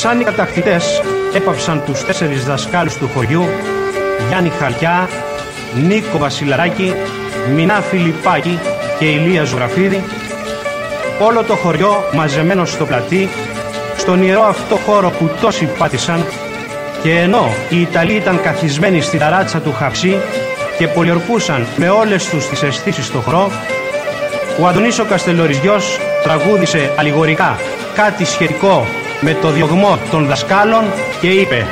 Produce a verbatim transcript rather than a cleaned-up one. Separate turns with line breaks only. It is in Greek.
σαν οι κατακτητές έπαυσαν τους τέσσερις δασκάλους του χωριού, Γιάννη Χαρκιά, Νίκο Βασιλαράκη, Μινά Φιλιππάκη και Ηλία Ζωγραφίδη, όλο το χωριό μαζεμένο στο πλατή, στον ιερό αυτό χώρο που τόσοι πάτησαν, και ενώ οι Ιταλοί ήταν καθισμένοι στη ταράτσα του Χαψί και πολιορκούσαν με όλες τους τις αισθήσεις στο χορό, ο Αντωνής ο Καστελοριζιός τραγούδισε αλληγορικά κάτι σχετικό με το διωγμό των δασκάλων και είπε: